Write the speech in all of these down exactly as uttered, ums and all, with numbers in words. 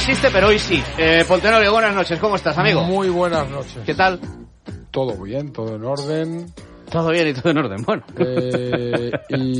existe, pero hoy sí. Eh, Poltenorio, buenas noches, ¿cómo estás, amigo? Muy buenas noches. ¿Qué tal? Todo bien, todo en orden. Todo bien y todo en orden, bueno. Eh,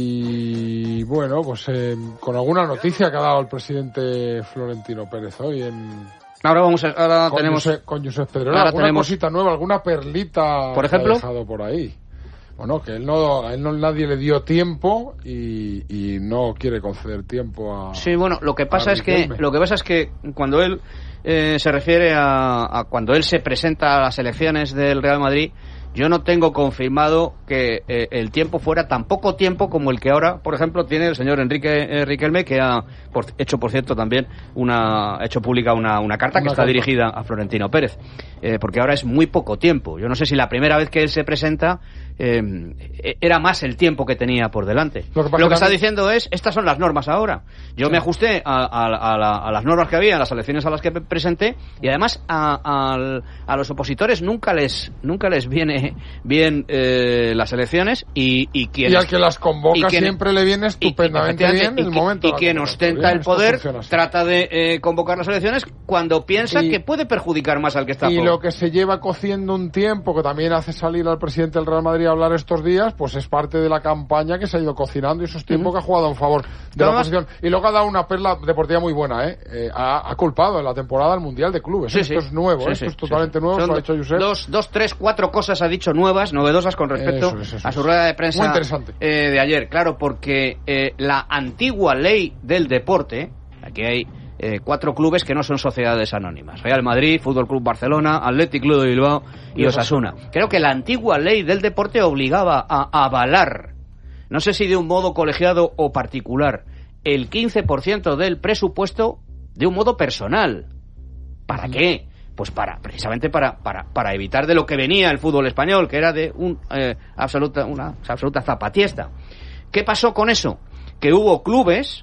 y bueno, pues eh, con alguna noticia que ha dado el presidente Florentino Pérez hoy en... Ahora vamos a, ahora con tenemos... Josep, con Josep Pedrola, ahora alguna tenemos... cosita nueva, alguna perlita ¿Por ejemplo? que ha dejado por ahí. Bueno, que él no, a él no nadie le dio tiempo y, y no quiere conceder tiempo a... Sí, bueno, lo que pasa es que lo que pasa es que cuando él eh, se refiere a, a cuando él se presenta a las elecciones del Real Madrid, yo no tengo confirmado que eh, el tiempo fuera tan poco tiempo como el que ahora, por ejemplo, tiene el señor Enrique eh, Riquelme, que ha por, hecho, por cierto, también una hecho pública una, una carta una que está carta. dirigida a Florentino Pérez, eh, porque ahora es muy poco tiempo. Yo no sé si la primera vez que él se presenta eh, era más el tiempo que tenía por delante. Lo que, Lo que está diciendo es, estas son las normas ahora. Yo sí. me ajusté a, a, a, la, a las normas que había en las elecciones a las que presenté y además a, a, a los opositores nunca les nunca les viene bien eh, las elecciones y, y quien y al que las convoca quien, siempre le viene estupendamente bien y, el momento y quien ostenta el poder trata de eh, convocar las elecciones cuando piensa y, que puede perjudicar más al que está y por... lo que se lleva cociendo un tiempo, que también hace salir al presidente del Real Madrid a hablar estos días, pues es parte de la campaña que se ha ido cocinando y esos tiempos uh-huh. que ha jugado en favor de la oposición. Y luego ha dado una perla deportiva muy buena, ¿eh? eh ha, ha culpado en la temporada al Mundial de Clubes. Sí, esto sí. es nuevo, sí, ¿eh? sí, esto es totalmente sí, nuevo, Son lo ha hecho Josep. Dos, dos, tres, cuatro cosas ha dicho nuevas, novedosas con respecto eso es, eso a su rueda de prensa muy interesante. Eh, de ayer. Claro, porque eh, la antigua ley del deporte, aquí hay eh, cuatro clubes que no son sociedades anónimas: Real Madrid, Fútbol Club Barcelona, Athletic Club de Bilbao y Osasuna. Creo que la antigua ley del deporte obligaba a avalar, no sé si de un modo colegiado o particular, el quince por ciento del presupuesto de un modo personal. ¿Para qué? Pues para, precisamente para, para, para evitar de lo que venía el fútbol español, que era de un, eh, absoluta, una absoluta zapatiesta. ¿Qué pasó con eso? Que hubo clubes,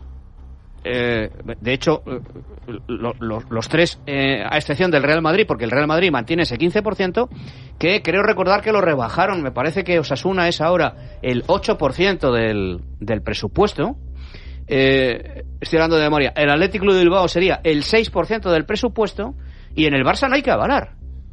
eh, de hecho, eh, lo, lo, los tres, eh, a excepción del Real Madrid, porque el Real Madrid mantiene ese quince por ciento, que creo recordar que lo rebajaron. Me parece que Osasuna es ahora el ocho por ciento del, del presupuesto. Eh, estoy hablando de memoria. El Athletic Club de Bilbao sería el seis por ciento del presupuesto. Y en el Barça no hay que avalar.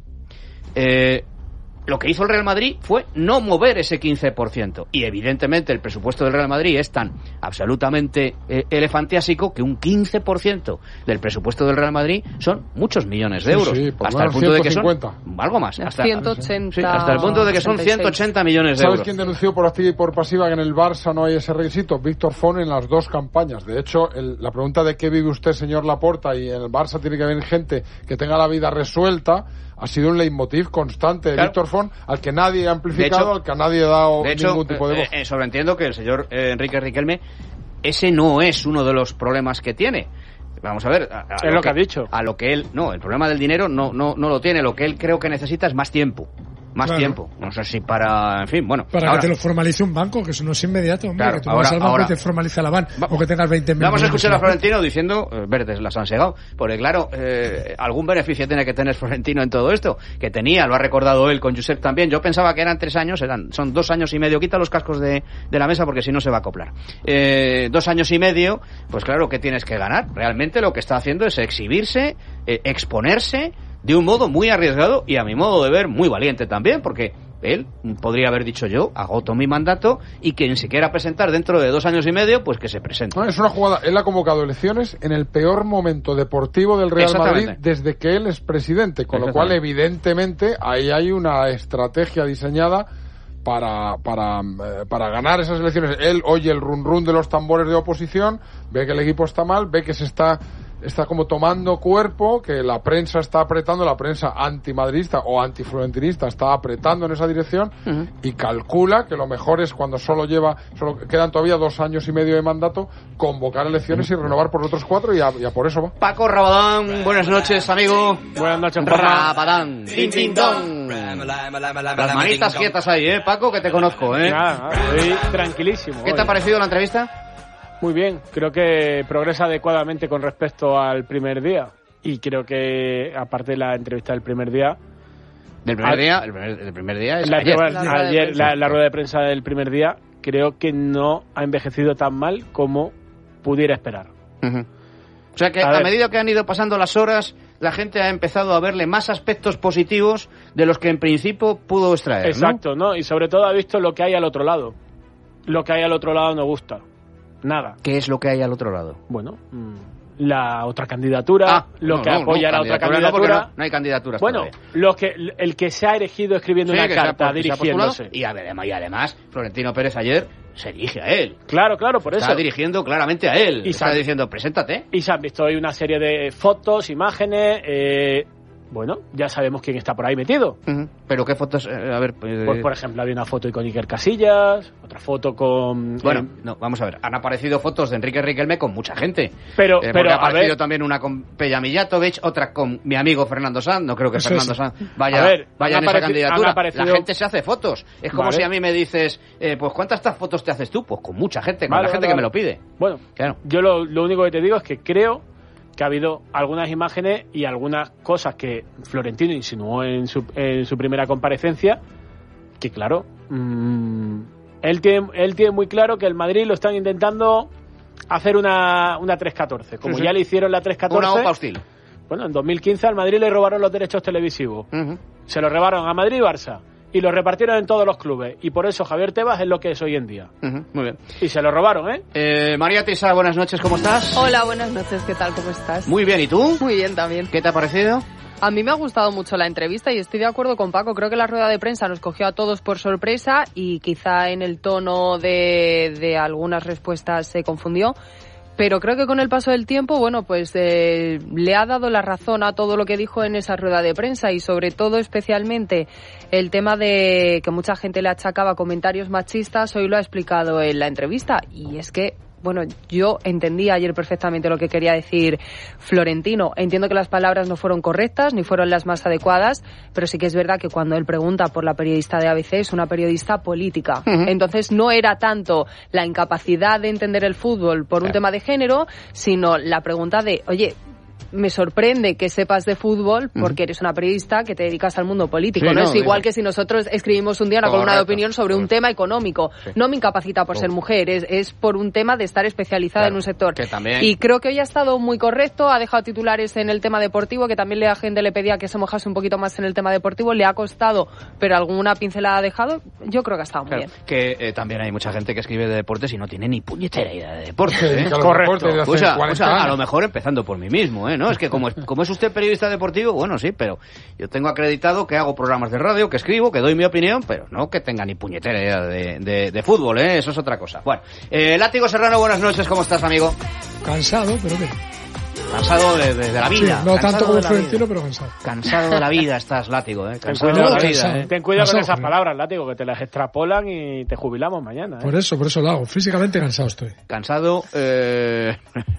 Eh, lo que hizo el Real Madrid fue no mover ese quince por ciento. Y evidentemente el presupuesto del Real Madrid es tan absolutamente eh, elefantiásico que un quince por ciento del presupuesto del Real Madrid son muchos millones de euros. Sí, sí, hasta el punto ciento cincuenta. De que son algo más. Hasta, ciento ochenta, sí, hasta el punto de que son ciento ochenta millones de ¿Sabes euros. ¿Sabes quién denunció por activa y por pasiva que en el Barça no hay ese requisito? Víctor Font en las dos campañas. De hecho, el, la pregunta de qué vive usted, señor Laporta, y en el Barça tiene que haber gente que tenga la vida resuelta, ha sido un leitmotiv constante de claro. Víctor Font, al que nadie ha amplificado, hecho, al que nadie ha dado de hecho, ningún tipo de voz. Eh, eh, sobreentiendo que el señor eh, Enrique Riquelme, ese no es uno de los problemas que tiene. Vamos a ver, a, a es lo, lo que, que ha dicho. A lo que él, no, el problema del dinero no, no, no lo tiene. Lo que él creo que necesita es más tiempo. Más claro. tiempo, no sé si para, en fin, bueno. Para ahora, que te lo formalice un banco, que eso no es inmediato, hombre, claro, que tú ahora, vas al banco ahora, y te formaliza la van, va, o que tengas veinte mil. Vamos a escuchar a Florentino diciendo, eh, verdes las han segado, porque claro, eh, algún beneficio tiene que tener Florentino en todo esto, que tenía, lo ha recordado él con Josep también. Yo pensaba que eran tres años, eran, son dos años y medio. Quita los cascos de, de la mesa porque si no se va a acoplar. Eh, dos años y medio, pues claro, ¿qué tienes que ganar? Realmente lo que está haciendo es exhibirse, eh, exponerse de un modo muy arriesgado y a mi modo de ver muy valiente también, porque él podría haber dicho: yo agoto mi mandato y quien se quiera presentar dentro de dos años y medio, pues que se presente. No, es una jugada. Él ha convocado elecciones en el peor momento deportivo del Real Madrid desde que él es presidente, con lo cual evidentemente ahí hay una estrategia diseñada para para eh, para ganar esas elecciones. Él oye el run run de los tambores de oposición, ve que el equipo está mal, ve que se está está como tomando cuerpo, que la prensa está apretando, la prensa antimadridista o antiflorentinista está apretando en esa dirección, uh-huh. y calcula que lo mejor es, cuando solo lleva, solo quedan todavía dos años y medio de mandato, convocar elecciones uh-huh. y renovar por otros cuatro, y a, y a por eso va. Paco Rabadán, buenas noches, amigo. Buenas noches, Rabadán. Tin, tin, don. Las manitas quietas ahí, ¿eh, Paco? Que te conozco, ¿eh? Nada, estoy tranquilísimo. ¿Qué hoy. te ha parecido la entrevista? Muy bien, creo que progresa adecuadamente con respecto al primer día. Y creo que, aparte de la entrevista del primer día... ¿Del primer a, día? El primer, el primer día es la, ayer. La, la, ayer la, la rueda de prensa del primer día, creo que no ha envejecido tan mal como pudiera esperar. Uh-huh. O sea que a, a medida que han ido pasando las horas, la gente ha empezado a verle más aspectos positivos de los que en principio pudo extraer. Exacto, ¿no? ¿no? Y sobre todo ha visto lo que hay al otro lado. Lo que hay al otro lado no gusta. Nada. ¿Qué es lo que hay al otro lado? Bueno, la otra candidatura, ah, lo no, que no, apoya no, la otra candidatura. No, no hay candidaturas bueno, todavía. Lo que, el que se ha elegido escribiendo sí, una carta, se dirigiéndose. Y además, y además, Florentino Pérez ayer se dirige a él. Claro, claro, por eso. Está dirigiendo claramente a él. Y está se, diciendo, preséntate. Y se han visto hoy una serie de fotos, imágenes. Eh, bueno, ya sabemos quién está por ahí metido. Uh-huh. ¿Pero qué fotos? Eh, a ver. Eh... Pues, por ejemplo, había una foto con Iker Casillas, otra foto con... Bueno, eh... no, vamos a ver. Han aparecido fotos de Enrique Riquelme con mucha gente. Pero, eh, pero ha aparecido ver... también una con Peja Mijatovic, otra con mi amigo Fernando Sanz. No creo que Eso Fernando es. Sanz vaya, ver, vaya en esa candidatura. aparecido... La gente se hace fotos. Es como vale. si a mí me dices, eh, pues ¿cuántas estas fotos te haces tú? Pues con mucha gente, con vale, la gente vale, que vale. me lo pide. Bueno, claro. yo lo, lo único que te digo es que creo que ha habido algunas imágenes y algunas cosas que Florentino insinuó en su, en su primera comparecencia, que claro, mmm, él, tiene, él tiene muy claro que el Madrid lo están intentando hacer una, una tres catorce, como sí, sí. ya le hicieron la tres catorce. Una OPA hostil. Bueno, en dos mil quince al Madrid le robaron los derechos televisivos. Uh-huh. Se los robaron a Madrid y Barça. Y los repartieron en todos los clubes. Y por eso Javier Tebas es lo que es hoy en día. Uh-huh. Muy bien. Y se lo robaron, ¿eh? eh María Teresa, buenas noches, ¿cómo estás? Hola, buenas noches, ¿qué tal? ¿Cómo estás? Muy bien, ¿y tú? Muy bien también. ¿Qué te ha parecido? A mí me ha gustado mucho la entrevista y estoy de acuerdo con Paco. Creo que la rueda de prensa nos cogió a todos por sorpresa y quizá en el tono de, de algunas respuestas se confundió. Pero creo que con el paso del tiempo, bueno, pues eh, le ha dado la razón a todo lo que dijo en esa rueda de prensa y sobre todo especialmente el tema de que mucha gente le achacaba comentarios machistas, hoy lo ha explicado en la entrevista y es que bueno, yo entendí ayer perfectamente lo que quería decir Florentino. Entiendo que las palabras no fueron correctas ni fueron las más adecuadas, pero sí que es verdad que cuando él pregunta por la periodista de A B C es una periodista política. Uh-huh. Entonces no era tanto la incapacidad de entender el fútbol por un claro. tema de género, sino la pregunta de, oye, me sorprende que sepas de fútbol porque eres una periodista que te dedicas al mundo político. Sí, no, no es igual digo. que si nosotros escribimos un día una columna de opinión sobre un tema económico. Sí. No me incapacita por Uf. ser mujer, es, es por un tema de estar especializada claro, en un sector. Que también... Y creo que hoy ha estado muy correcto, ha dejado titulares en el tema deportivo, que también la gente le pedía que se mojase un poquito más en el tema deportivo, le ha costado, pero alguna pincelada ha dejado. Yo creo que ha estado claro, muy bien. Que eh, también hay mucha gente que escribe de deportes y no tiene ni puñetera idea de deportes. ¿eh? Correcto. O sea, o sea, a lo mejor empezando por mí mismo, ¿eh? ¿No? Es que como es, como es usted periodista deportivo, bueno, sí, pero yo tengo acreditado que hago programas de radio, que escribo, que doy mi opinión, pero no que tenga ni puñetera idea de, de, de fútbol, ¿eh? Eso es otra cosa. Bueno, eh, Látigo Serrano, buenas noches, ¿cómo estás, amigo? Cansado, pero bien. Cansado de, de, de la vida. Sí, no cansado tanto como Florentino, pero cansado. Cansado de la vida estás, Látigo, ¿eh? Cansado Ten cuidado, de la vida, ¿eh? Ten cuidado con esas palabras, Látigo, que te las extrapolan y te jubilamos mañana, ¿eh? Por eso, por eso lo hago. Físicamente cansado estoy. Cansado eh...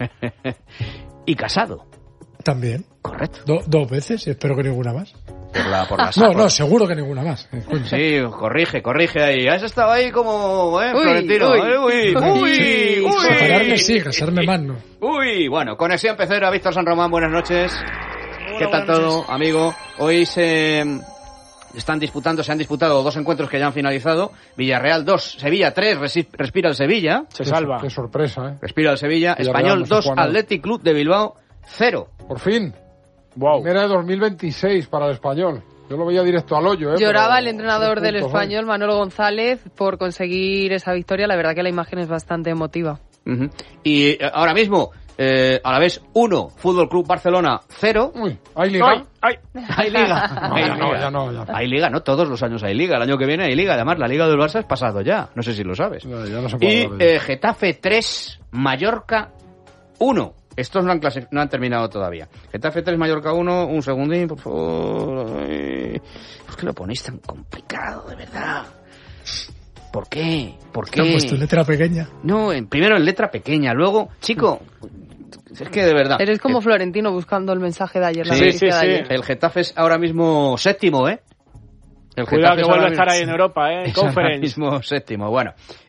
y casado. También. Correcto. Do, dos veces y espero que ninguna más. Por la, por la no, no, seguro que ninguna más. Sí, corrige, corrige ahí. Has estado ahí como, ¿eh, uy, Florentino? Uy, ¿eh? uy, uy, uy, uy. Separarme sí, casarme más no. Uy, bueno, conexión pecera, Víctor San Román, buenas noches. Hola, ¿qué tal todo, noches. amigo? Hoy se están disputando, se han disputado dos encuentros que ya han finalizado. Villarreal dos, Sevilla tres, respira el Sevilla. Se salva. Qué sorpresa, ¿eh? Respira el Sevilla. Villarreal Español dos, Athletic Club de Bilbao cero. Por fin. Wow. Primera de dos mil veintiséis para el Español. Yo lo veía directo al hoyo, ¿eh? Lloraba Pero el entrenador del puntos, Español, ¿eh? Manolo González, por conseguir esa victoria. La verdad que la imagen es bastante emotiva. Uh-huh. Y eh, ahora mismo, eh, a la vez uno, Fútbol Club Barcelona cero. Uy, ¿hay liga? Ay, ay. Hay liga. No, hay ya liga. no, ya no, ya. Hay liga, no todos los años hay liga. El año que viene hay liga. Además, la liga del Barça es pasado ya. No sé si lo sabes. Ya, ya no se puede y hablar de eh, Getafe tres, Mallorca uno. Estos no han, clasi- no han terminado todavía. Getafe tres, Mallorca uno. Un segundín, por favor. Ay, ¿por qué lo ponéis tan complicado, de verdad? ¿Por qué? ¿Por qué? ¿Te han puesto en letra pequeña? No, en, primero en letra pequeña. Luego, chico, es que de verdad. Eres como el, Florentino buscando el mensaje de ayer. Sí, la sí, noticia sí, de ayer. El Getafe es ahora mismo séptimo, ¿eh? El Cuidado que vuelve a estar ahí mismo, en Europa, ¿eh? En Conference. Ahora mismo séptimo, bueno.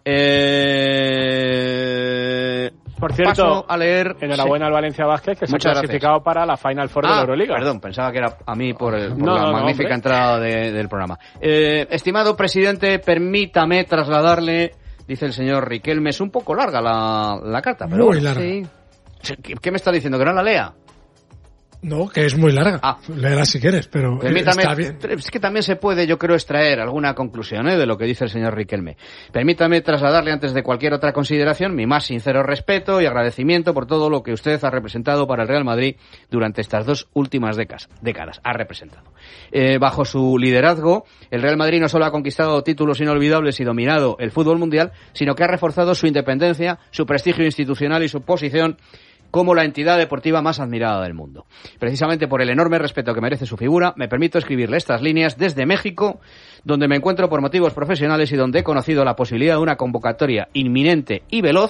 Eh... Por cierto, paso a leer... enhorabuena sí. al Valencia Basket, que se Muchas ha clasificado gracias. para la Final Four ah, de la Euroliga. Perdón, pensaba que era a mí por, el, por no, la no, magnífica no, entrada de, del programa. Eh, estimado presidente, permítame trasladarle, dice el señor Riquelme, es un poco larga la, la carta, pero Muy bueno. larga. Sí. ¿Qué me está diciendo? ¿Que no la lea? No, que es muy larga. Ah. Léela si quieres, pero Permítame, está bien. Es que también se puede, yo creo, extraer alguna conclusión ¿eh? de lo que dice el señor Riquelme. Permítame trasladarle, antes de cualquier otra consideración, mi más sincero respeto y agradecimiento por todo lo que usted ha representado para el Real Madrid durante estas dos últimas décadas. décadas ha representado. Eh, bajo su liderazgo, el Real Madrid no solo ha conquistado títulos inolvidables y dominado el fútbol mundial, sino que ha reforzado su independencia, su prestigio institucional y su posición como la entidad deportiva más admirada del mundo. Precisamente por el enorme respeto que merece su figura, me permito escribirle estas líneas desde México, donde me encuentro por motivos profesionales y donde he conocido la posibilidad de una convocatoria inminente y veloz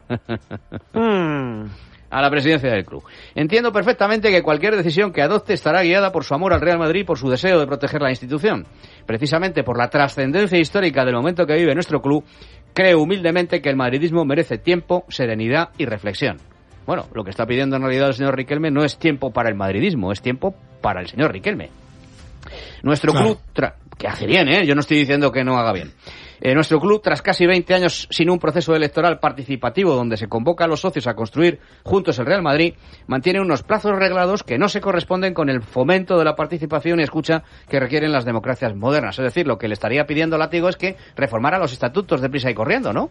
a la presidencia del club. Entiendo perfectamente que cualquier decisión que adopte estará guiada por su amor al Real Madrid y por su deseo de proteger la institución. Precisamente por la trascendencia histórica del momento que vive nuestro club, creo humildemente que el madridismo merece tiempo, serenidad y reflexión. Bueno, lo que está pidiendo en realidad el señor Riquelme no es tiempo para el madridismo, es tiempo para el señor Riquelme. Nuestro claro. club, tra- que hace bien, ¿eh? Yo no estoy diciendo que no haga bien. Eh, nuestro club, tras casi veinte años sin un proceso electoral participativo donde se convoca a los socios a construir juntos el Real Madrid, mantiene unos plazos reglados que no se corresponden con el fomento de la participación y escucha que requieren las democracias modernas. Es decir, lo que le estaría pidiendo Látigo es que reformara los estatutos deprisa y corriendo, ¿no?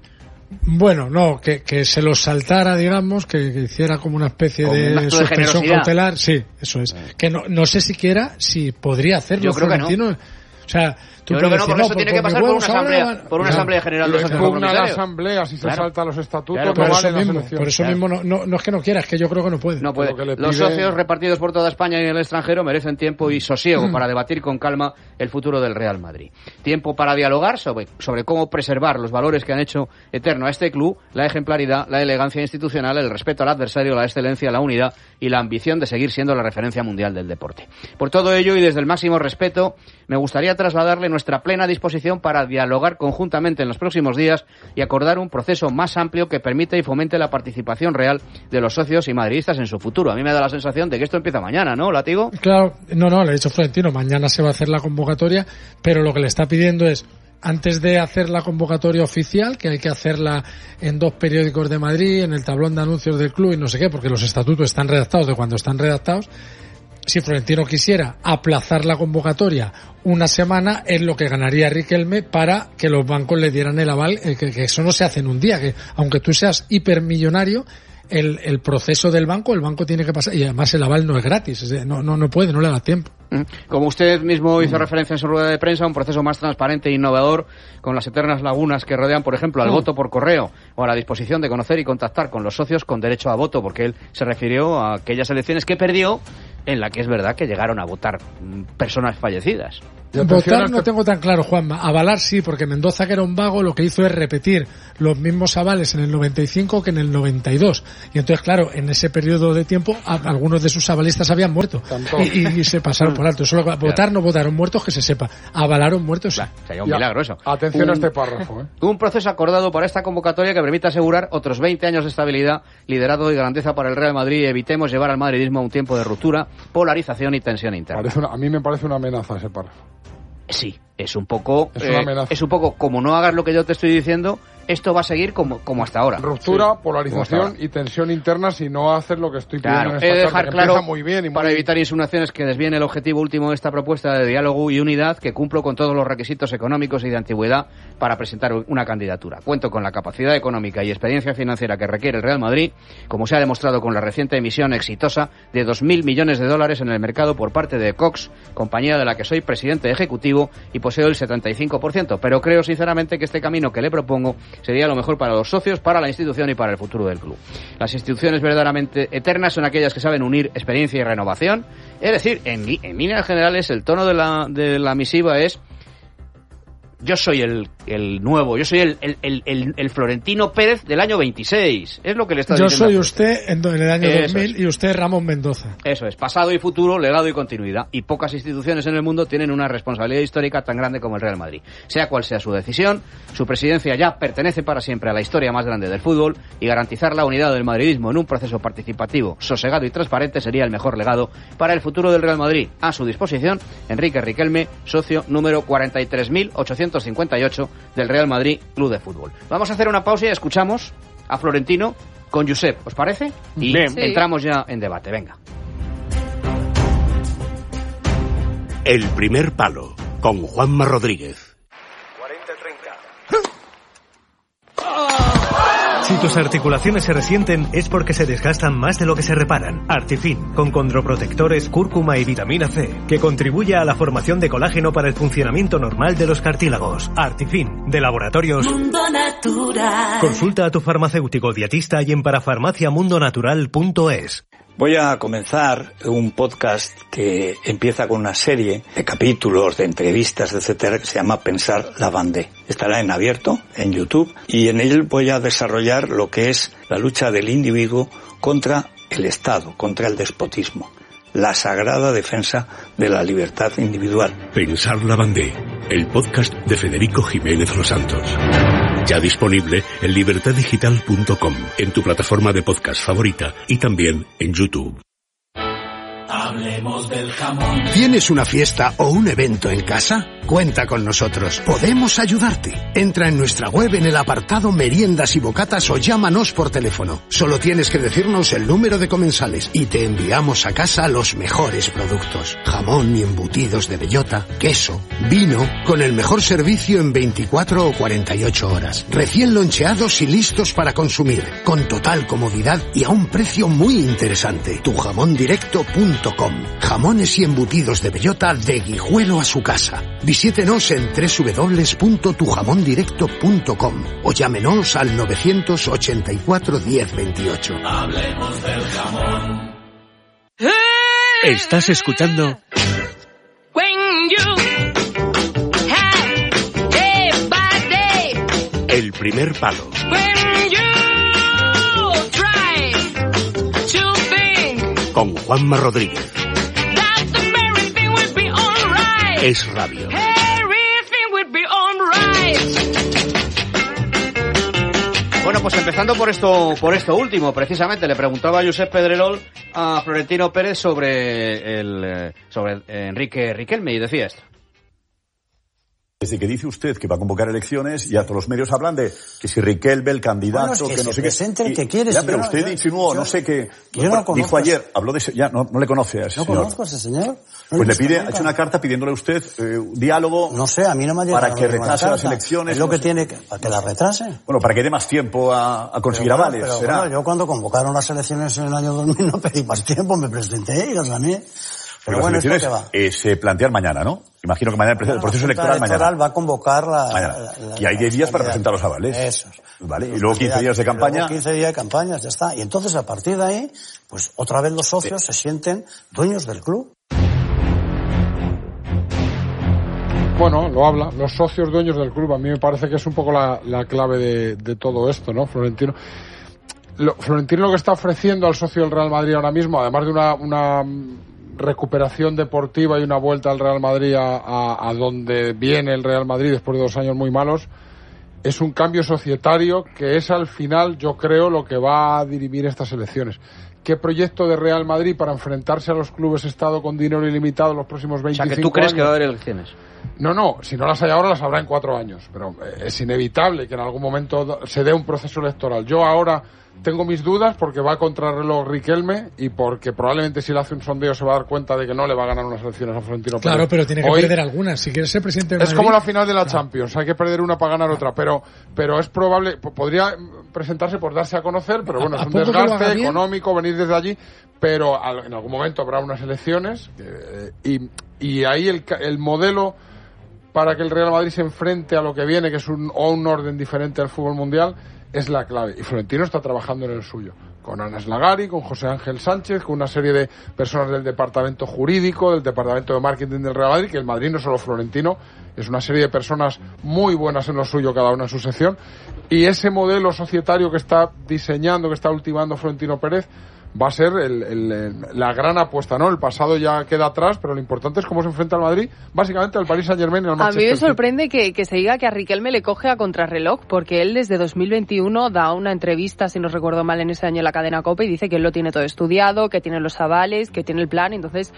Bueno, no, que, que se los saltara, digamos, que, que hiciera como una especie como de un suspensión de cautelar. Sí, eso es. Que no, no sé siquiera si podría hacerlo. Yo creo Florentino. que no. O sea, tú Yo creo que no, decir, por eso no, tiene por, que pasar por una asamblea, van... por una claro. asamblea general de los socios comunitarios. La asamblea, si se claro. salta los estatutos, claro, no vale eso las mismo, elecciones. Por eso claro. mismo no, no, no es que no quiera, es que yo creo que no puede. No puede. Pide... Los socios repartidos por toda España y en el extranjero merecen tiempo y sosiego para debatir con calma el futuro del Real Madrid. Tiempo para dialogar sobre, sobre cómo preservar los valores que han hecho eterno a este club, la ejemplaridad, la elegancia institucional, el respeto al adversario, la excelencia, la unidad y la ambición de seguir siendo la referencia mundial del deporte. Por todo ello y desde el máximo respeto, me gustaría trasladarle nuestra plena disposición para dialogar conjuntamente en los próximos días y acordar un proceso más amplio que permita y fomente la participación real de los socios y madridistas en su futuro. A mí me da la sensación de que esto empieza mañana, ¿no, Látigo? Claro, no, no, le he dicho Florentino, mañana se va a hacer la convocatoria, pero lo que le está pidiendo es, antes de hacer la convocatoria oficial, que hay que hacerla en dos periódicos de Madrid, en el tablón de anuncios del club y no sé qué, porque los estatutos están redactados de cuando están redactados, si Florentino quisiera aplazar la convocatoria una semana, es lo que ganaría Riquelme para que los bancos le dieran el aval, eh, que, que eso no se hace en un día, que aunque tú seas hipermillonario, el, el proceso del banco, el banco tiene que pasar, y además el aval no es gratis, es de, no, no, no puede, no le da tiempo. Como usted mismo hizo referencia en su rueda de prensa, un proceso más transparente e innovador, con las eternas lagunas que rodean, por ejemplo, al voto por correo o a la disposición de conocer y contactar con los socios con derecho a voto, porque él se refirió a aquellas elecciones que perdió, en la que es verdad que llegaron a votar personas fallecidas. Votar no tengo tan claro, Juanma. Avalar sí, porque Mendoza, que era un vago, lo que hizo es repetir los mismos avales en el noventa y cinco que en el noventa y dos. Y entonces, claro, en ese periodo de tiempo, a, algunos de sus avalistas habían muerto. Y, y, y se pasaron por alto. Solo votar claro. no votaron muertos, que se sepa. Avalaron muertos, sí. Claro, sería un milagro eso. Atención un, a este párrafo. ¿eh? Un proceso acordado para esta convocatoria que permita asegurar otros veinte años de estabilidad, liderazgo y grandeza para el Real Madrid y evitemos llevar al madridismo a un tiempo de ruptura, polarización y tensión interna. Una, a mí me parece una amenaza ese párrafo. Sí, es un poco es, una amenaza. Eh, es un poco como no hagas lo que yo te estoy diciendo, esto va a seguir como, como hasta ahora. Ruptura, sí, polarización y tensión interna si no haces lo que estoy pidiendo claro, en esta he de carta, dejar claro, muy bien y muy para bien. evitar insinuaciones, que desvíen el objetivo último de esta propuesta de diálogo y unidad, que cumplo con todos los requisitos económicos y de antigüedad para presentar una candidatura. Cuento con la capacidad económica y experiencia financiera que requiere el Real Madrid, como se ha demostrado con la reciente emisión exitosa de dos mil millones de dólares en el mercado por parte de Cox, compañía de la que soy presidente ejecutivo y poseo el setenta y cinco por ciento, pero creo sinceramente que este camino que le propongo sería lo mejor para los socios, para la institución y para el futuro del club. Las instituciones verdaderamente eternas son aquellas que saben unir experiencia y renovación, es decir, en, en líneas generales el tono de la, de la misiva es: yo soy el, el nuevo, yo soy el, el, el, el, el Florentino Pérez del año veintiséis. Es lo que le está yo diciendo. Yo soy usted en, en el año Eso dos mil es. Y usted Ramón Mendoza. Eso es, pasado y futuro, legado y continuidad. Y pocas instituciones en el mundo tienen una responsabilidad histórica tan grande como el Real Madrid. Sea cual sea su decisión, su presidencia ya pertenece para siempre a la historia más grande del fútbol y garantizar la unidad del madridismo en un proceso participativo, sosegado y transparente sería el mejor legado para el futuro del Real Madrid. A su disposición, Enrique Riquelme, socio número cuarenta y tres mil ochocientos cincuenta y ocho del Real Madrid Club de Fútbol. Vamos a hacer una pausa y escuchamos a Florentino con Josep, ¿os parece? Y Bien. Sí. entramos ya en debate, venga. El primer palo, con Juanma Rodríguez. Si tus articulaciones se resienten es porque se desgastan más de lo que se reparan. Artifin, con condroprotectores, cúrcuma y vitamina C, que contribuye a la formación de colágeno para el funcionamiento normal de los cartílagos. Artifin, de Laboratorios Mundo Natural. Consulta a tu farmacéutico dietista y en parafarmacia mundo natural punto es. Voy a comenzar un podcast que empieza con una serie de capítulos, de entrevistas, etcétera, que se llama Pensar la Bandé. Estará en abierto, en YouTube, y en él voy a desarrollar lo que es la lucha del individuo contra el Estado, contra el despotismo. La sagrada defensa de la libertad individual. Pensar la Bandé, el podcast de Federico Jiménez Los Santos. Ya disponible en libertad digital punto com, en tu plataforma de podcast favorita y también en YouTube. Hablemos del jamón. ¿Tienes una fiesta o un evento en casa? Cuenta con nosotros. Podemos ayudarte. Entra en nuestra web en el apartado Meriendas y Bocatas o llámanos por teléfono. Solo tienes que decirnos el número de comensales y te enviamos a casa los mejores productos. Jamón y embutidos de bellota, queso, vino, con el mejor servicio en veinticuatro o cuarenta y ocho horas. Recién loncheados y listos para consumir, con total comodidad y a un precio muy interesante. tu jamón directo punto com. Jamones y embutidos de bellota de Guijuelo a su casa. Visítenos en doble u doble u doble u punto tu jamón directo punto com o llámenos al novecientos ochenta y cuatro diez veintiocho. Hablemos del jamón. Estás escuchando When you have a bad day. El primer palo, When you try to think con Juanma Rodríguez. that everything will be alright. Es radio. Everything will be alright. Bueno, pues empezando por esto, por esto último, precisamente le preguntaba a Josep Pedrerol a Florentino Pérez sobre el eh, sobre Enrique Riquelme y decía esto. Desde que dice usted que va a convocar elecciones, ya todos los medios hablan de que si Riquelme, el candidato, Bueno, es que que se no sé presente qué. el que quiere, Ya, si pero yo no- usted yo- insinuó, yo- no sé qué. yo no Bueno, conozco dijo a ayer, habló de ese, ya no, no le conoce a ese No señor. conozco a ese señor. No lo he Pues le visto pide, ha nunca. hecho una carta pidiéndole a usted eh, un diálogo. No sé, a mí no me ha llegado para que ninguna retrase las carta. elecciones. Es lo no que sé. tiene que, para que la retrase. Bueno, para que dé más tiempo a, a conseguir Pero bueno, avales, pero será. bueno, yo cuando convocaron las elecciones en el año dos mil no pedí más tiempo, me presenté y las gané. Pero Porque bueno, las ¿esto elecciones qué va? eh, se plantean mañana, ¿no? Imagino que mañana el, el proceso La electoral Junta mañana. va a convocar la... Mañana. la- la- Y hay diez las días para candidatas. presentar los avales. Eso. Vale, y Los luego quince días de candidatos. campaña. Luego quince días de campañas, ya está. Y entonces, a partir de ahí, pues otra vez los socios se sienten dueños del club. Bueno, lo habla, los socios dueños del club. A mí me parece que es un poco la, la clave de, de todo esto, ¿no? Florentino. Lo, Florentino lo que está ofreciendo al socio del Real Madrid ahora mismo, además de una, una recuperación deportiva y una vuelta al Real Madrid a, a, a donde viene el Real Madrid después de dos años muy malos, es un cambio societario que es al final, yo creo, lo que va a dirimir estas elecciones. ¿Qué proyecto de Real Madrid para enfrentarse a los clubes Estado con dinero ilimitado los próximos O veinticinco sea, años? que tú crees que va a haber elecciones. No, no, si no las hay ahora las habrá en cuatro años, pero eh, es inevitable que en algún momento se dé un proceso electoral. Yo ahora tengo mis dudas porque va a contrarreloj Riquelme y porque probablemente si le hace un sondeo se va a dar cuenta de que no le va a ganar unas elecciones a Florentino Pérez. Claro, pero tiene que Hoy perder algunas. Si quieres ser presidente de es Madrid, como la final de la Champions, hay que perder una para ganar otra, pero pero es probable, p- podría presentarse por darse a conocer, pero bueno, ¿A- es a un poco que lo haga desgaste bien? económico venir desde allí, pero al- en algún momento habrá unas elecciones eh, y, y ahí el, ca- el modelo para que el Real Madrid se enfrente a lo que viene, que es un, o un orden diferente al fútbol mundial, es la clave. Y Florentino está trabajando en el suyo. Con Ana Slagari, con José Ángel Sánchez, con una serie de personas del departamento jurídico, del departamento de marketing del Real Madrid, que el Madrid no es solo Florentino, es una serie de personas muy buenas en lo suyo, cada una en su sección. Y ese modelo societario que está diseñando, que está ultimando Florentino Pérez, va a ser el, el, el- la gran apuesta, ¿no? El pasado ya queda atrás, pero lo importante es cómo se enfrenta al Madrid, básicamente al Paris Saint-Germain y al A Manchester mí me City. sorprende que, que se diga que a Riquelme le coge a contrarreloj, porque él desde dos mil veintiuno da una entrevista, si no recuerdo mal, en ese año en la cadena COPE y dice que él lo tiene todo estudiado, que tiene los avales, que tiene el plan. Entonces,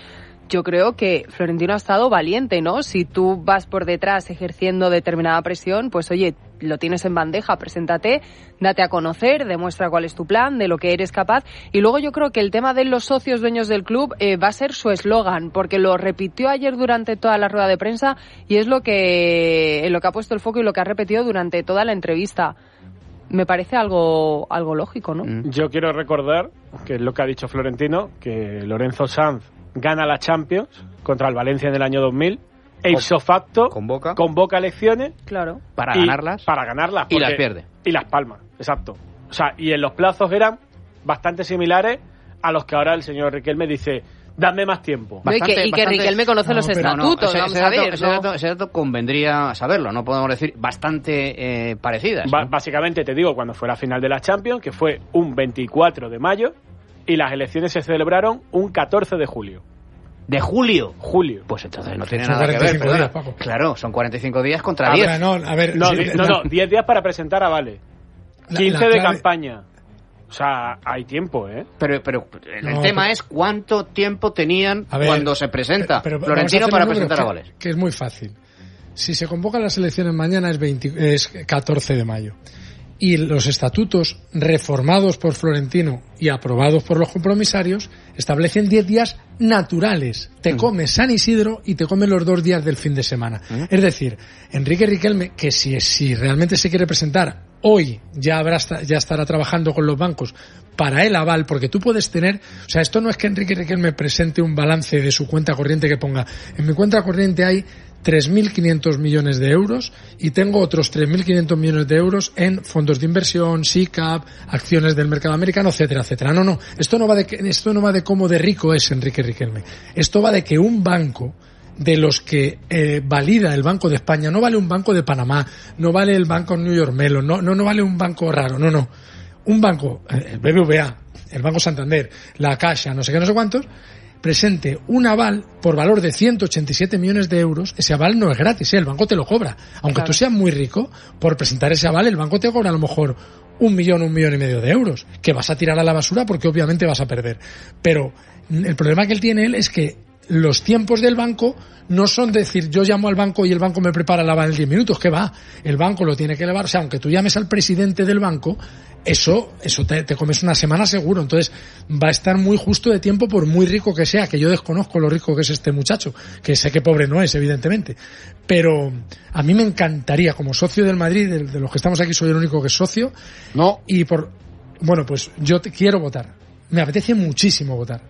yo creo que Florentino ha estado valiente, ¿no? Si tú vas por detrás ejerciendo determinada presión, pues oye, lo tienes en bandeja, preséntate, date a conocer, demuestra cuál es tu plan, de lo que eres capaz. Y luego yo creo que el tema de los socios dueños del club eh, va a ser su eslogan, porque lo repitió ayer durante toda la rueda de prensa y es lo que, en lo que ha puesto el foco y lo que ha repetido durante toda la entrevista. Me parece algo algo lógico, ¿no? Yo quiero recordar, que es lo que ha dicho Florentino, que Lorenzo Sanz gana la Champions contra el Valencia en el año dos mil, e ipso facto convoca, convoca elecciones claro. para ganarlas, para ganarlas y las pierde. Y las palma, exacto. O sea, y en los plazos eran bastante similares a los que ahora el señor Riquelme dice... Dame más tiempo. Bastante, y que, y que Riquelme conoce no, los estatutos, no, ese, vamos ese a dato, ver. Ese, ¿no? dato, ese dato convendría saberlo, no podemos decir bastante eh, parecidas. Ba- ¿no? Básicamente te digo, cuando fue la final de la Champions, que fue un veinticuatro de mayo, y las elecciones se celebraron un catorce de julio. ¿De julio? Julio. Pues entonces no tiene son nada que ver. días, Paco. Claro, son cuarenta y cinco días contra a diez. Ver, no, a ver, no, sí, di- no, no, diez días para presentar avales. quince de campaña. O sea, hay tiempo, ¿eh? Pero, pero el No, tema pero- es cuánto tiempo tenían A ver, cuando se presenta pero- pero Florentino vamos a hacer para un número presentar que- avales. Que es muy fácil. Si se convocan las elecciones mañana es, veinte, es catorce de mayo. Y los estatutos reformados por Florentino y aprobados por los compromisarios establecen diez días naturales. Te comes San Isidro y te comes los dos días del fin de semana. Uh-huh. Es decir, Enrique Riquelme, que si, si realmente se quiere presentar hoy, ya habrá ya estará trabajando con los bancos para el aval, porque tú puedes tener, o sea, esto no es que Enrique Riquelme presente un balance de su cuenta corriente que ponga, en mi cuenta corriente hay tres mil quinientos millones de euros y tengo otros tres mil quinientos millones de euros en fondos de inversión, S I C A P, acciones del mercado americano, etcétera, etcétera. No, no, esto no va de esto no va de cómo de rico es Enrique Riquelme. Esto va de que un banco de los que eh, valida el Banco de España, no vale un banco de Panamá, no vale el banco New York Mellon, no, no, no vale un banco raro, no, no. Un banco, el B B V A, el Banco Santander, la Caixa, no sé qué, no sé cuántos, presente un aval por valor de ciento ochenta y siete millones de euros, ese aval no es gratis, ¿eh? El banco te lo cobra. Aunque claro. tú seas muy rico, por presentar ese aval, el banco te cobra a lo mejor un millón, un millón y medio de euros, que vas a tirar a la basura porque obviamente vas a perder. Pero el problema que él tiene él es que los tiempos del banco no son decir yo llamo al banco y el banco me prepara el aval en diez minutos, ¿qué va? El banco lo tiene que elevar, o sea, aunque tú llames al presidente del banco, eso eso te, te comes una semana seguro, entonces va a estar muy justo de tiempo por muy rico que sea, que yo desconozco lo rico que es este muchacho, que sé que pobre no es, evidentemente, pero a mí me encantaría, como socio del Madrid, de, de los que estamos aquí soy el único que es socio, no, y por, bueno, pues yo te, quiero votar, me apetece muchísimo votar.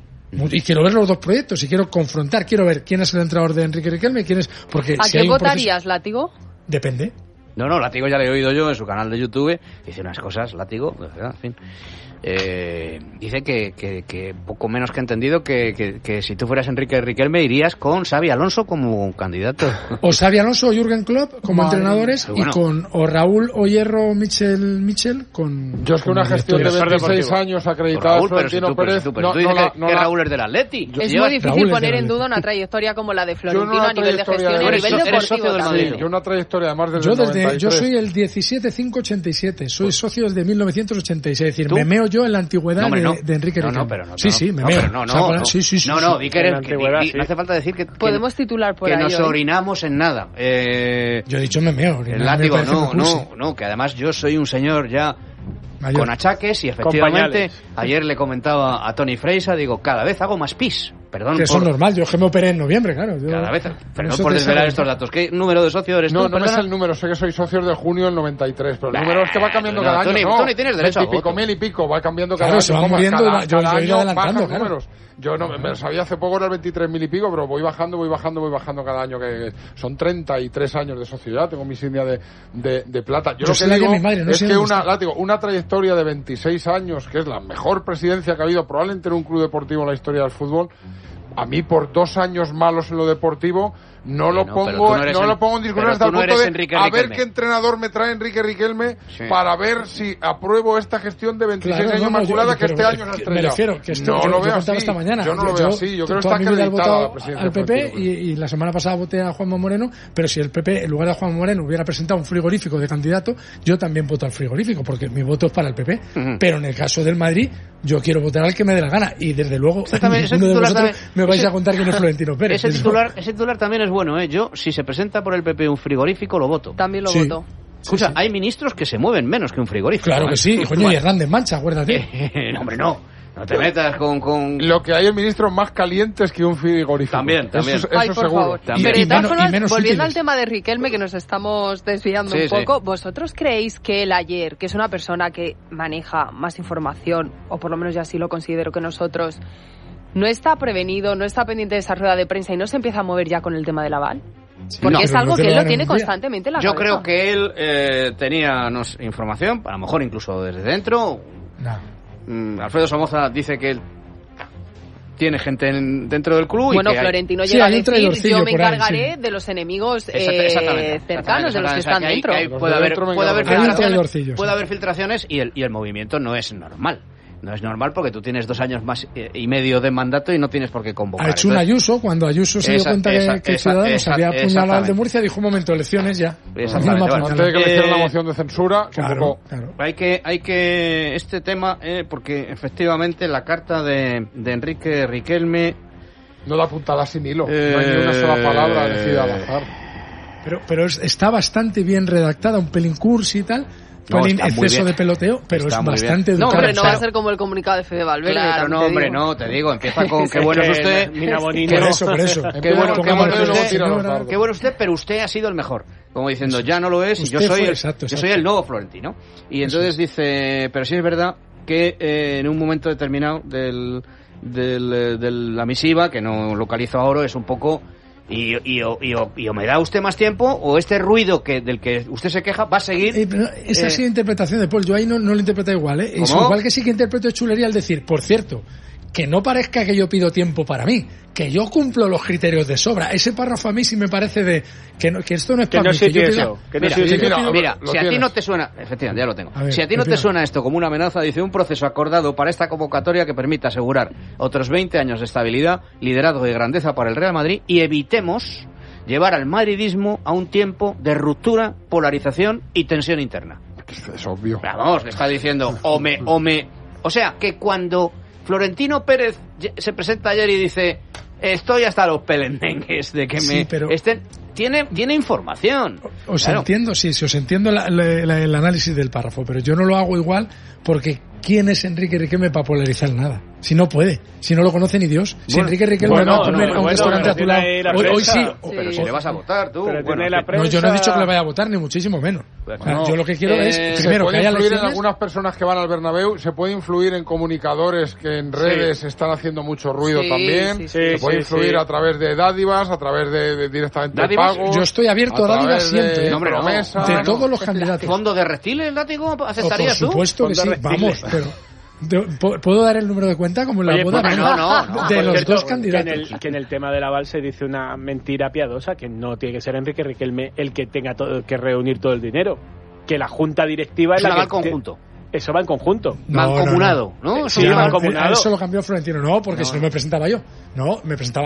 Y quiero ver los dos proyectos y quiero confrontar, quiero ver quién es el entrenador de Enrique Riquelme y quién es, porque ¿A si qué hay un votarías, proceso... Látigo? Depende. No, no, Látigo ya le he oído yo en su canal de YouTube, dice unas cosas, Látigo, de verdad, en fin. Eh, dice que, que, que poco menos que entendido que, que, que si tú fueras Enrique Riquelme irías con Xabi Alonso como candidato. O Xabi Alonso o Jürgen Klopp como Madre. entrenadores bueno. y con o Raúl o Hierro Michel Michel con... Yo es que una gestión de veintiséis años acreditada Raúl, pero si tú, Pérez... Pero si tú, pero no, tú dices no, que, no, que Raúl es del Atleti. Es muy difícil Raúl poner en duda una trayectoria como la de Florentino a nivel de gestión y a nivel deportivo también. Yo una trayectoria además desde yo el desde, noventa y tres. Yo soy el diecisiete cinco ochenta y siete, soy socio desde mil novecientos ochenta y seis, es decir, me meo yo en la antigüedad no, no. De, de Enrique Riquelme. No, no, pero no. Sí, sí, me no, meo. No, no, o sea, no, sí, sí, sí, no, no, di que, eres, que, di, sí. no hace falta decir que, que podemos titular por que ahí nos hoy. orinamos en nada. Eh, yo he dicho me meo. El Látigo, no, no, no, que además yo soy un señor ya mayor, con achaques y efectivamente ayer le comentaba a Tony Freisa, digo, cada vez hago más pis. Perdón, que eso es normal, yo es que me operé en noviembre, claro. Yo, cada vez, perdón por desvelar estos datos. ¿Qué número de socio eres no, tú? No, no me sé el número, sé que soy socio del junio del noventa y tres, pero el bah, número es que va cambiando no, cada Tony, año. No, Tony, tienes derecho a voto. Pico, mil y pico, va cambiando cada claro, año. Se va moviendo, cada, yo, cada yo año adelantando, claro. números. Yo no me lo sabía hace poco, era el veintitrés mil y pico, pero voy bajando, voy bajando, voy bajando cada año. Que son treinta y tres años de sociedad, tengo mi insignia de, de, de plata. Yo, yo lo que digo mi madre, no es que una, látigo, una trayectoria de veintiséis años, que es la mejor presidencia que ha habido probablemente en un club deportivo en la historia del fútbol, a mí por dos años malos en lo deportivo no lo no, pongo no, no en, lo pongo en discusión hasta el punto de Enrique a Riquelme. Ver qué entrenador me trae Enrique Riquelme sí. Para ver si apruebo esta gestión de veintiséis claro, años no, maculada yo, que este año se ha estrellado. Me refiero que esto, no yo, lo veo así. Esta mañana. Yo no lo veo así. Yo creo que está acreditada la presidencia al P P y, y la semana pasada voté a Juanma Moreno, pero si el P P en lugar de Juanma Moreno hubiera presentado un frigorífico de candidato, yo también voto al frigorífico porque mi voto es para el P P. Uh-huh. Pero en el caso del Madrid yo quiero votar al que me dé la gana. Y desde luego, también, ninguno de vosotros también, me vais ese, a contar quién es Florentino Pérez. Ese titular, ese titular también es bueno, ¿eh? Yo, si se presenta por el P P un frigorífico, lo voto. También lo sí. voto. Escucha, sí, sí. hay ministros que se mueven menos que un frigorífico. Claro ¿eh? que sí, coño, y Hernández Mancha, acuérdate. no, hombre, no. No te metas con, con... Lo que hay en ministros más calientes que un frigorífico. También, también. Eso, eso Ay, por seguro. favor. También. Pero de todas formas, volviendo útiles. al tema de Riquelme, que nos estamos desviando sí, un poco, sí. ¿vosotros creéis que él ayer, que es una persona que maneja más información, o por lo menos yo así lo considero que nosotros, no está prevenido, no está pendiente de esa rueda de prensa y no se empieza a mover ya con el tema del aval? Sí, Porque no, es pero algo no te que él lo lo tiene dan un día. constantemente en la Yo cabeza. creo que él eh, tenía no sé, información, a lo mejor incluso desde dentro. No. Mm, Alfredo Somoza dice que él tiene gente en, dentro del club. Bueno, y que Florentino Sí, llega hay a un decir, traidorcillo yo me por ahí, encargaré sí. de los enemigos Exact- eh, exactamente, cercanos, de los que exactamente, están o sea, que hay- dentro. que hay- Los puede de haber, dentro me puede haber encargaré. Hay un filtraciones, traidorcillo, puede sí. haber filtraciones y el, y el movimiento no es normal. No es normal porque tú tienes dos años más eh, y medio de mandato y no tienes por qué convocar. Ha hecho un Entonces, Ayuso, cuando Ayuso se dio Esa- cuenta esa- que, que esa- Ciudadanos esa- había apuñalado al de exactamente. Murcia, dijo un momento, elecciones ya. Exactamente, A mí no me bueno. apuñalan. Antes de que le hicieran Eh, la moción de censura, Claro, convocó. claro. Hay que, hay que este tema, eh, porque efectivamente la carta de, de Enrique Riquelme No da puntada sin hilo. Eh, No hay ni una sola palabra decida al azar. Pero, pero es- está bastante bien redactada, un pelín cursi y tal, No, pelín está muy exceso bien. de peloteo, pero Está es muy bastante bien. No, educada. Hombre, no va a Claro. ser como el comunicado de Fede Valverde. Claro, también no, te hombre, digo. no, te digo, empieza con qué bueno es que usted. Mina Bonino. Por eso, por eso. Qué Empieza bueno, con qué qué bueno bueno es y luego usted. tira los señora. dardos. Qué bueno usted, pero usted ha sido el mejor. Como diciendo, ya no lo es y yo Usted soy, fue- el, exacto, yo exacto. soy el nuevo Florentino. Y entonces dice, pero sí es verdad que eh, en un momento determinado del, del, eh, de la misiva, que no localizo ahora, es un poco... Y, y, o- y, o- y o me da usted más tiempo o este ruido que del que usted se queja va a seguir. Eh, pero esa eh, ha sido interpretación de Paul. Yo ahí no, no lo interpreto igual, ¿eh? Es ¿Cómo? igual que sí que interpreto chulería al decir, por cierto, que no parezca que yo pido tiempo para mí, que yo cumplo los criterios de sobra. Ese párrafo a mí sí me parece de que, no, que esto no es Que para no mí. se que yo piensa, pido- que no Mira, se si, piensa. mira, mira, lo si a ti tienes. no te suena, efectivamente, ya lo tengo. A ver, si a ti no te opina. suena esto como una amenaza, dice un proceso acordado para esta convocatoria que permita asegurar otros veinte años de estabilidad, liderazgo y grandeza para el Real Madrid y evitemos llevar al madridismo a un tiempo de ruptura, polarización y tensión interna. Es obvio. Vamos, le está diciendo, o me, o me... O sea, que cuando Florentino Pérez ye- se presenta ayer y dice, estoy hasta los pelendengues de que me Sí, pero- estén... Tiene, tiene información. Os Claro. entiendo, sí, sí, os entiendo la- la- la- el análisis del párrafo, pero yo no lo hago igual porque ¿quién es Enrique Riquelme para polarizar nada? Si no puede, si no lo conoce ni Dios. Si Bueno, Enrique Riquelme bueno, va a comer no, a un bueno, restaurante pero a tu tiene lado, ahí la hoy, hoy prensa. sí. Oh, pero si le vas a votar tú. Pero bueno, tiene la en fin. No, yo no he dicho que le prensa- vaya a votar, ni muchísimo menos. Pues O sea, no. yo lo que quiero Eh, es, se Se primero, que puede haya influir en elecciones. algunas personas que van al Bernabéu, se puede influir en comunicadores que en redes están haciendo mucho ruido Sí, también, sí, sí. se puede Sí, influir sí. a través de dádivas, a través de, de directamente ¿Dádivas? pagos. Yo estoy abierto a dádivas través de siempre, ¿eh? No, hombre, no. promesas. De todos los candidatos. ¿Fondo de reptiles, látigo? O por ¿Aceptarías tú? supuesto que sí, Fondo vamos, reptiles. pero de- ¿pu- ¿puedo dar el número de cuenta como en la Oye, boda? pues, Venga, no, no, no. de Por los cierto, dos que en, candidatos. el, que en el tema del aval se dice una mentira piadosa, que no tiene que ser Enrique Riquelme el que tenga todo, que reunir todo el dinero, que la junta directiva es Eso la va que al conjunto. que- eso va en conjunto. No, Mancomunado, no, ¿no? Sí, Eso Ya, va- mancomunado. Eso lo cambió Florentino, no, porque No, si no no. me presentaba yo. No, me presentaba